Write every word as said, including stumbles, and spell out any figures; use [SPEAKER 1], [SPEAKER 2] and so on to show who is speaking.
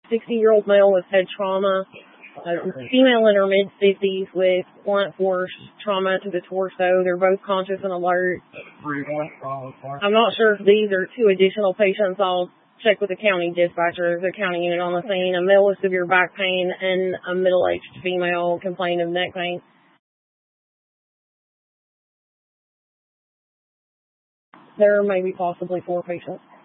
[SPEAKER 1] sixty-year-old male with head trauma. A female in her mid-fifties with blunt force trauma to the torso. They're both conscious and alert. I'm not sure if these are two additional patients. I'll check with the county dispatcher. There's a county unit on the scene. A male with severe back pain and a middle-aged female complaining of neck pain. There may be possibly four patients.